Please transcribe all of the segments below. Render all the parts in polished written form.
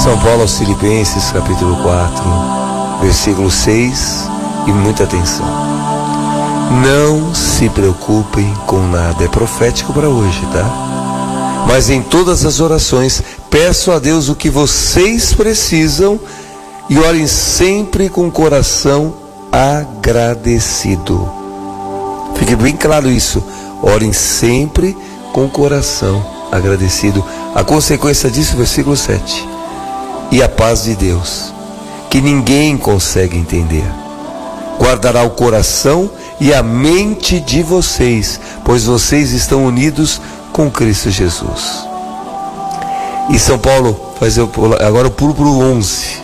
São Paulo aos Filipenses, capítulo 4, versículo 6, e muita atenção. Não se preocupem com nada, é profético para hoje, tá? Mas em todas as orações, peço a Deus o que vocês precisam e orem sempre com o coração agradecido. Fique bem claro isso, orem sempre com o coração agradecido. A consequência disso, versículo 7. E a paz de Deus, que ninguém consegue entender, guardará o coração e a mente de vocês, pois vocês estão unidos com Cristo Jesus. E São Paulo, agora eu pulo para o 11.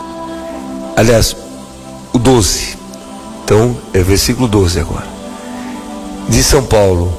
Aliás, o 12. Então, é versículo 12 agora. Diz São Paulo: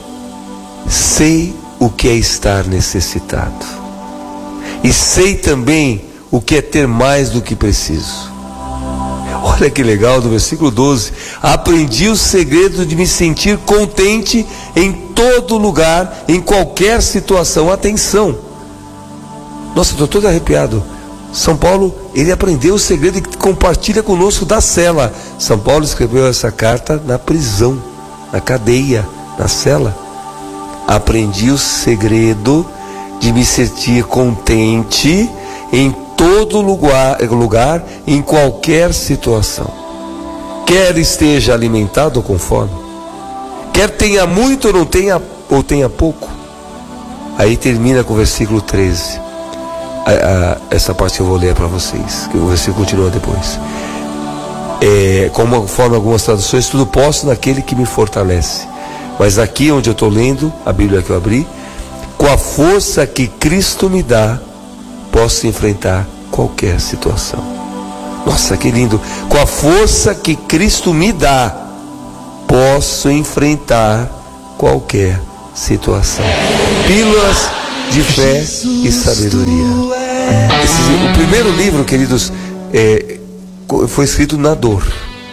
sei o que é estar necessitado, e sei também o que é ter mais do que preciso. Olha que legal, do versículo 12: aprendi o segredo de me sentir contente em todo lugar, em qualquer situação. Atenção, nossa, estou todo arrepiado. São Paulo, ele aprendeu o segredo e compartilha conosco da cela. São Paulo escreveu essa carta na prisão, na cadeia, na cela. Aprendi o segredo de me sentir contente em todo lugar, em qualquer situação. Quer esteja alimentado ou com fome, quer tenha muito ou tenha pouco. Aí termina com o versículo 13. Essa parte eu vou ler para vocês, que o versículo continua depois. Conforme algumas traduções, tudo posso naquele que me fortalece. Mas aqui onde eu estou lendo, a Bíblia que eu abri, com a força que Cristo me dá, posso enfrentar qualquer situação. Nossa, que lindo! Com a força que Cristo me dá, posso enfrentar qualquer situação. Pílulas de fé e sabedoria. O primeiro livro, queridos, foi escrito na dor.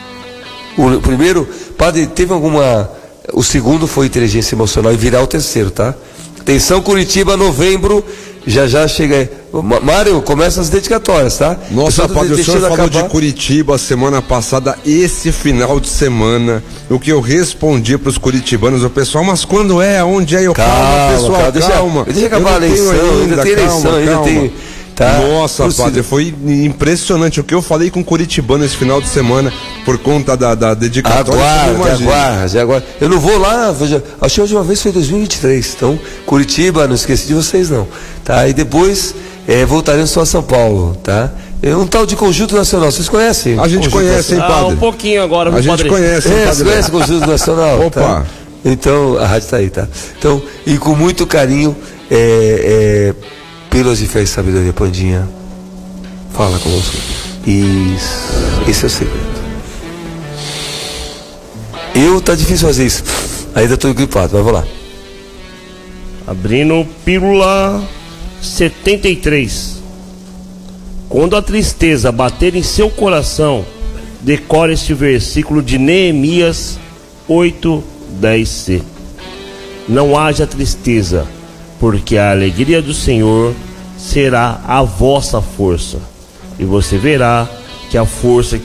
O primeiro, padre, teve alguma... O segundo foi inteligência emocional e virá o terceiro, tá? Atenção, Curitiba, novembro, já chega. Mário, começa as dedicatórias, tá? Nossa, padre, o senhor falou de Curitiba semana passada, esse final de semana, o que eu respondi para os curitibanos, o pessoal, mas quando é, onde é? Calma, pessoal, calma. Deixa acabar a eleição, ainda tem eleição, ainda tem... Tá. Nossa, padre, foi impressionante o que eu falei com o curitibano esse final de semana por conta da dedicatória. Agora. Eu não vou lá, acho que a última vez foi em 2023. Então, Curitiba, não esqueci de vocês não. Tá? E depois voltaremos só a São Paulo, tá? É um tal de Conjunto Nacional, vocês conhecem? A gente conhece, hein, padre? Um pouquinho agora, a gente conhece, hein, padre? Você conhece o Conjunto Nacional? Opa! Tá? Então, a rádio está aí, tá? Então, e com muito carinho, Pílulas de fé e sabedoria, Pandinha, fala conosco. Isso, esse é o segredo. Tá difícil fazer isso. Ainda estou gripado, mas vou lá. Abrindo Pílula 73. Quando a tristeza bater em seu coração, decore este versículo de Neemias 8:10c. Não haja tristeza, porque a alegria do Senhor será a vossa força, e você verá que a força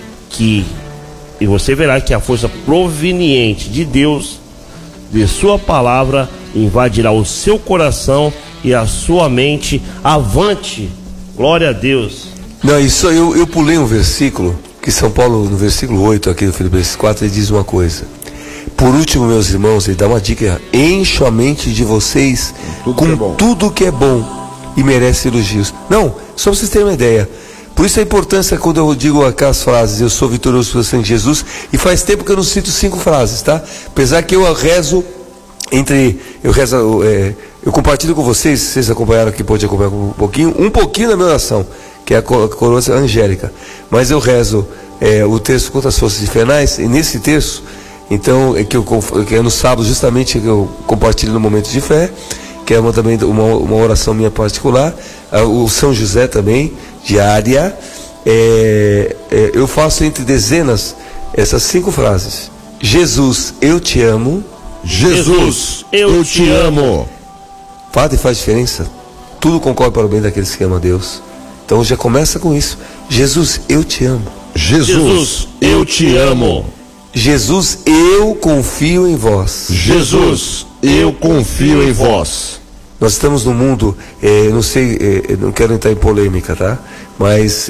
proveniente de Deus, de sua palavra, invadirá o seu coração e a sua mente. Avante, glória a Deus. Não, isso eu pulei um versículo, que São Paulo, no versículo 8 aqui do Filipenses 4, ele diz uma coisa: por último, meus irmãos, ele dá uma dica: encho a mente de vocês com tudo que é bom e merece elogios. Não, só para vocês terem uma ideia. Por isso a importância quando eu digo aquelas frases, eu sou vitorioso pelo sangue de Jesus, e faz tempo que eu não cito 5 frases, tá? Apesar que eu rezo eu compartilho com vocês, vocês acompanharam aqui, pode acompanhar um pouquinho da minha oração, que é a coroa angélica, mas eu rezo o terço contra as forças infernais, e nesse terço, então, que é no sábado justamente que eu compartilho no momento de fé, que é também uma oração minha particular, o São José também, diária, eu faço entre dezenas essas 5 frases: Jesus, eu te amo. Jesus, eu te amo. Padre, faz diferença. Tudo concorre para o bem daqueles que amam a Deus. Então já começa com isso. Jesus, eu te amo. Jesus, eu te amo. Jesus, eu confio em vós. Jesus, eu confio em vós. Nós estamos num mundo, não sei, não quero entrar em polêmica, tá? Mas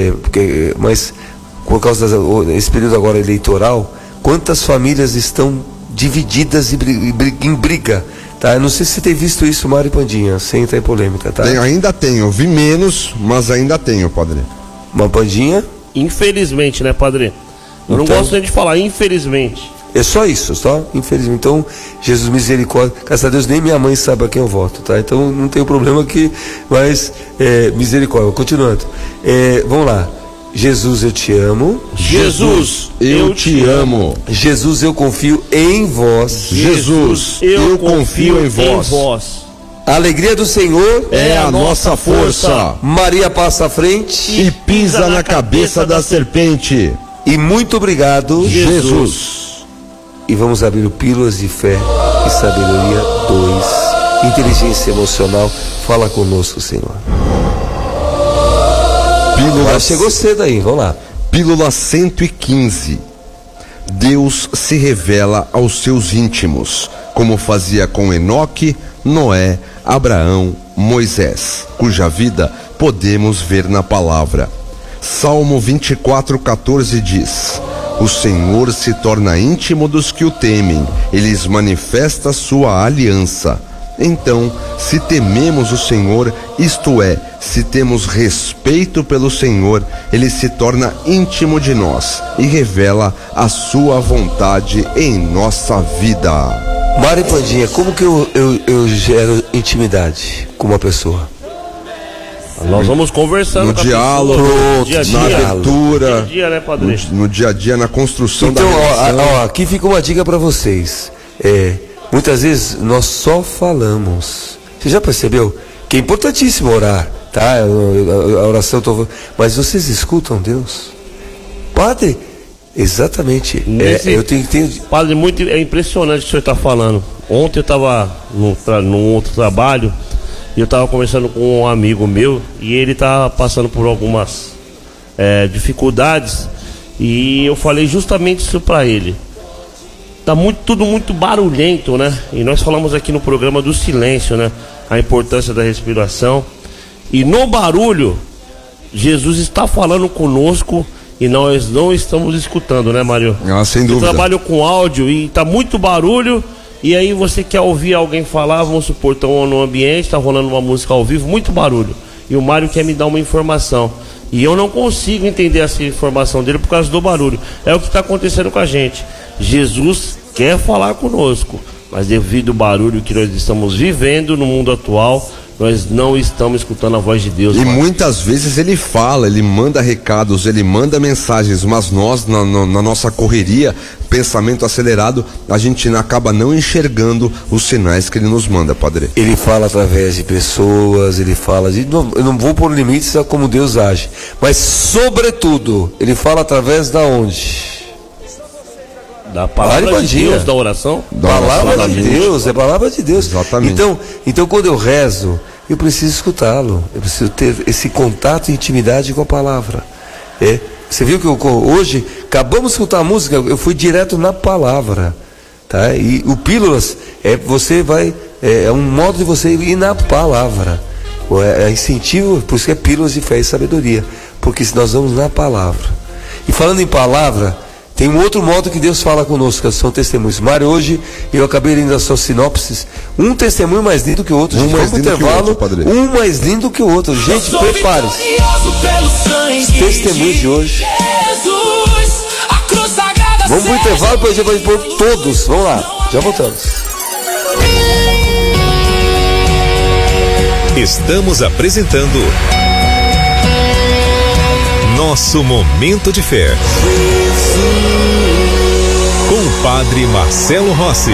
por causa desse período agora eleitoral, quantas famílias estão divididas em briga, tá? Eu não sei se você tem visto isso, Mário Pandinha, sem entrar em polêmica, tá? Ainda tenho, vi menos, mas ainda tenho, padre. Uma Pandinha? Infelizmente, né, padre? Eu não gosto nem de falar, infelizmente. É só isso, só? Infelizmente. Então, Jesus, misericórdia. Graças a Deus, nem minha mãe sabe a quem eu voto, tá? Então, não tem problema aqui, mas misericórdia. Continuando. Vamos lá. Jesus, eu te amo. Jesus, eu te amo. Jesus, eu confio em vós. Jesus, eu confio em vós. A alegria do Senhor é a nossa força. Maria passa à frente e pisa na cabeça da serpente. E muito obrigado, Jesus. E vamos abrir o Pílulas de Fé e Sabedoria 2. Inteligência emocional. Fala conosco, Senhor. Pílula. Chegou cedo aí, vamos lá. Pílula 115. Deus se revela aos seus íntimos, como fazia com Enoque, Noé, Abraão, Moisés, cuja vida podemos ver na palavra. Salmo 24:14 diz: o Senhor se torna íntimo dos que o temem, ele lhes manifesta sua aliança. Então, se tememos o Senhor, isto é, se temos respeito pelo Senhor, ele se torna íntimo de nós e revela a sua vontade em nossa vida. Mário Pandinha, como que eu gero intimidade com uma pessoa? Nós vamos conversando no com diálogo, na abertura, né, padre? No dia a dia, na construção então, da relação. Aqui fica uma dica para vocês. Muitas vezes nós só falamos. Você já percebeu? Que é importantíssimo orar, tá? A oração, mas vocês escutam Deus? Padre, exatamente. Eu tenho. Padre, é impressionante o que o senhor está falando. Ontem eu estava num outro trabalho. E eu estava conversando com um amigo meu e ele está passando por algumas dificuldades, e eu falei justamente isso para ele. Tá tudo muito barulhento, né? E nós falamos aqui no programa do silêncio, né? A importância da respiração. E no barulho, Jesus está falando conosco e nós não estamos escutando, né, Mário? Sem dúvida. Eu trabalho com áudio e tá muito barulho. E aí você quer ouvir alguém falar, vamos supor, estão no ambiente, está rolando uma música ao vivo, muito barulho. E o Mário quer me dar uma informação. E eu não consigo entender essa informação dele por causa do barulho. É o que está acontecendo com a gente. Jesus quer falar conosco, mas devido ao barulho que nós estamos vivendo no mundo atual, nós não estamos escutando a voz de Deus. E muitas vezes ele fala, ele manda recados, ele manda mensagens, mas nós, na nossa correria, pensamento acelerado, a gente acaba não enxergando os sinais que ele nos manda, padre. Ele fala através de pessoas, ele fala de... Eu não vou pôr limites a como Deus age, mas sobretudo, ele fala através da onde? Da palavra de Deus, da oração. Palavra de Deus, é palavra de Deus. Exatamente. Então quando eu rezo, eu preciso escutá-lo. Eu preciso ter esse contato e intimidade com a palavra. Você viu que hoje acabamos de escutar a música, eu fui direto na palavra, tá? E o Pílulas é um modo de você ir na palavra. É incentivo, por isso que é Pílulas de Fé e Sabedoria, porque se nós vamos na palavra. E falando em palavra, tem um outro modo que Deus fala conosco, que são testemunhos. Mário, hoje eu acabei lendo as suas sinopses. Um testemunho mais lindo que o outro. Um mais lindo que o outro, padre. Um mais lindo que o outro. Gente, prepare-se. Os testemunhos de hoje. Vamos pro intervalo para a gente vai pôr todos. Vamos lá, já voltamos. Estamos apresentando Nosso Momento de Fé, com o Padre Marcelo Rossi.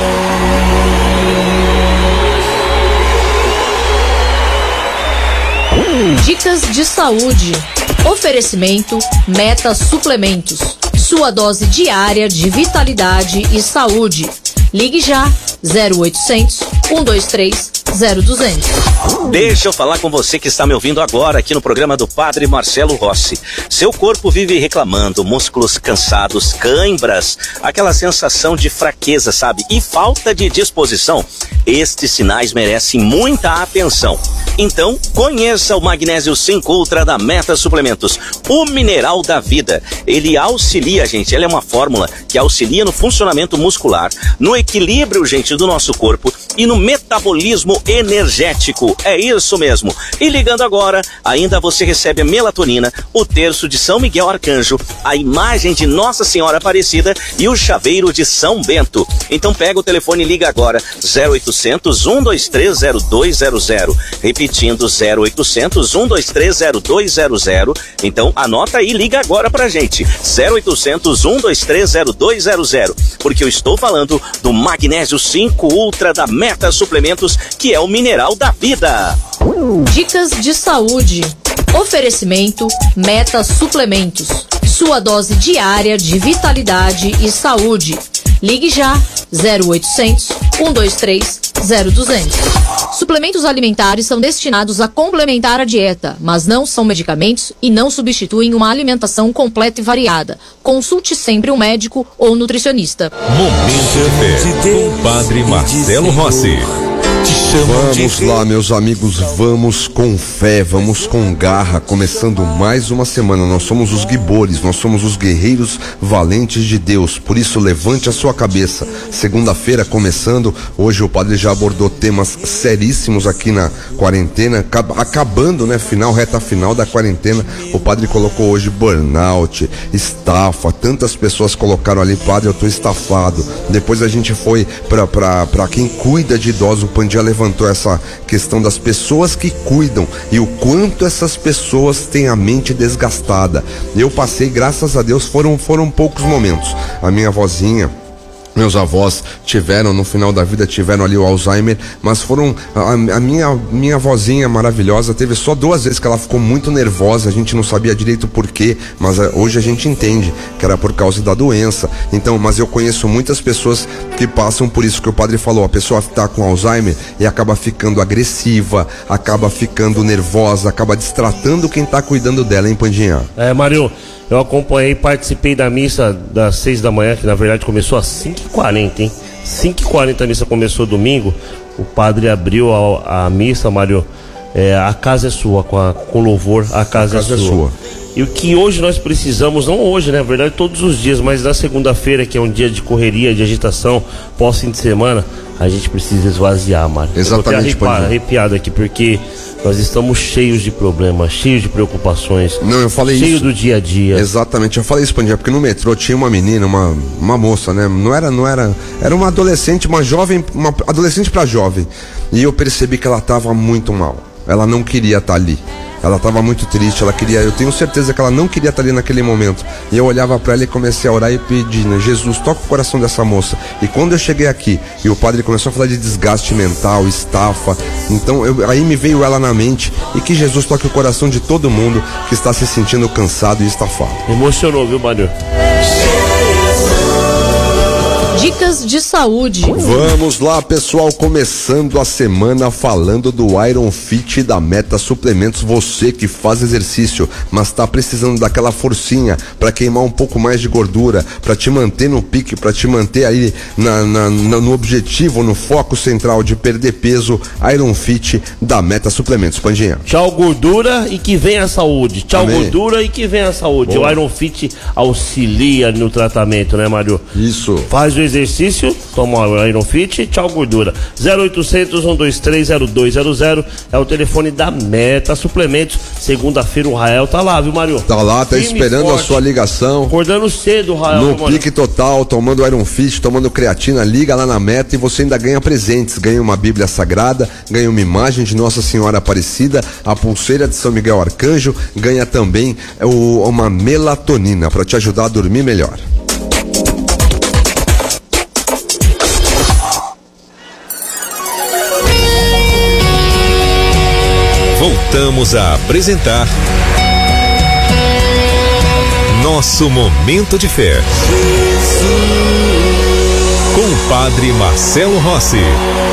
Dicas de saúde. Oferecimento Meta Suplementos. Sua dose diária de vitalidade e saúde. Ligue já 0800 123 0200. Deixa eu falar com você que está me ouvindo agora aqui no programa do Padre Marcelo Rossi. Seu corpo vive reclamando, músculos cansados, cãibras, aquela sensação de fraqueza, sabe? E falta de disposição. Estes sinais merecem muita atenção. Então, conheça o Magnésio 5 Ultra da Meta Suplementos, o mineral da vida. Ele auxilia, gente, ele é uma fórmula que auxilia no funcionamento muscular, no equilíbrio, gente, do nosso corpo e no metabolismo energético. É isso mesmo. E ligando agora, ainda você recebe a melatonina, o terço de São Miguel Arcanjo, a imagem de Nossa Senhora Aparecida e o chaveiro de São Bento. Então pega o telefone e liga agora, 0800 123 0200. Repetindo, 0800 123 0200. Então anota aí, liga agora pra gente, 0800 123 0200. Porque eu estou falando do Magnésio 5 Ultra da Meta Suplementos, que é o mineral da vida. Dicas de saúde. Oferecimento Meta Suplementos. Sua dose diária de vitalidade e saúde. Ligue já, 0800 123 0200. Suplementos alimentares são destinados a complementar a dieta, mas não são medicamentos e não substituem uma alimentação completa e variada. Consulte sempre um médico ou nutricionista. Momento de Fé, com o Padre Marcelo Rossi. Vamos lá, meus amigos, vamos com fé, vamos com garra, começando mais uma semana. Nós somos os guibores, nós somos os guerreiros valentes de Deus, por isso levante a sua cabeça. Segunda-feira começando, hoje o padre já abordou temas seríssimos aqui na quarentena, acabando, né, reta final da quarentena. O padre colocou hoje burnout, estafa, tantas pessoas colocaram ali, padre, eu tô estafado. Depois a gente foi pra quem cuida de idosos, o Pandia levantou essa questão das pessoas que cuidam e o quanto essas pessoas têm a mente desgastada. Eu passei, graças a Deus, foram poucos momentos. A minha avózinha, meus avós tiveram, no final da vida, tiveram ali o Alzheimer, mas foram, a minha avózinha maravilhosa, teve só 2 vezes que ela ficou muito nervosa, a gente não sabia direito por quê, mas hoje a gente entende que era por causa da doença. Então, mas eu conheço muitas pessoas que passam por isso que o padre falou, a pessoa está com Alzheimer e acaba ficando agressiva, acaba ficando nervosa, acaba destratando quem está cuidando dela, hein, Pandinha? Mário, eu acompanhei, participei da missa das 6 da manhã, que na verdade começou às 5h40, hein? 5h40 a missa começou domingo. O padre abriu a missa, Mário. A casa é sua, com louvor, a casa é sua. E o que hoje nós precisamos, não hoje, né? Na verdade, todos os dias, mas na segunda-feira, que é um dia de correria, de agitação, pós-fim de semana, a gente precisa esvaziar, Mário. Exatamente, eu tô até arrepiado aqui, porque nós estamos cheios de problemas, cheios de preocupações. Não, eu falei cheio isso. do dia a dia. Exatamente, eu falei isso, Pandinha, porque no metrô tinha uma menina, uma moça, né? Era uma adolescente, uma adolescente pra jovem. E eu percebi que ela tava muito mal. Ela não queria estar ali. Ela estava muito triste, eu tenho certeza que ela não queria estar ali naquele momento. E eu olhava para ela e comecei a orar e pedir, né? Jesus, toca o coração dessa moça. E quando eu cheguei aqui, e o padre começou a falar de desgaste mental, estafa, então aí me veio ela na mente, e que Jesus toque o coração de todo mundo que está se sentindo cansado e estafado. Emocionou, viu, Mário? Dicas de saúde. Vamos lá, pessoal, começando a semana falando do Iron Fit da Meta Suplementos. Você que faz exercício, mas tá precisando daquela forcinha para queimar um pouco mais de gordura, para te manter no pique, para te manter aí no objetivo, no foco central de perder peso, Iron Fit da Meta Suplementos. Pandinha. Tchau, gordura, e que venha a saúde. Tchau, amém. Gordura, e que venha a saúde. Boa. O Iron Fit auxilia no tratamento, né, Mário? Isso. Faz o exercício, toma o Iron Fit, tchau, gordura. 0800 123 0200 é o telefone da Meta Suplementos. Segunda-feira o Rael tá lá, viu, Mário? Tá lá, tá esperando forte, a sua ligação. Acordando cedo, o Rael. No pique total, tomando Iron Fit, tomando creatina, liga lá na Meta e você ainda ganha presentes. Ganha uma Bíblia Sagrada, ganha uma imagem de Nossa Senhora Aparecida, a pulseira de São Miguel Arcanjo, ganha também uma melatonina para te ajudar a dormir melhor. Voltamos a apresentar Nosso Momento de Fé com o Padre Marcelo Rossi.